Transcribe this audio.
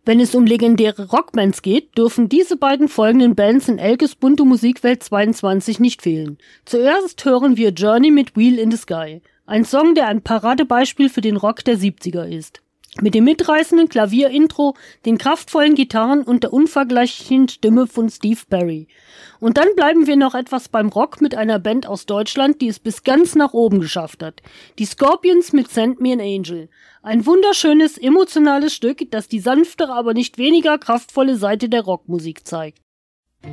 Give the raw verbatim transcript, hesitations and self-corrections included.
Wenn es um legendäre Rockbands geht, dürfen diese beiden folgenden Bands in Elkes bunte Musikwelt zweiundzwanzig nicht fehlen. Zuerst hören wir Journey mit Wheel in the Sky. Ein Song, der ein Paradebeispiel für den Rock der siebziger ist. Mit dem mitreißenden Klavierintro, den kraftvollen Gitarren und der unvergleichlichen Stimme von Steve Perry. Und dann bleiben wir noch etwas beim Rock mit einer Band aus Deutschland, die es bis ganz nach oben geschafft hat. Die Scorpions mit Send Me an Angel. Ein wunderschönes, emotionales Stück, das die sanftere, aber nicht weniger kraftvolle Seite der Rockmusik zeigt.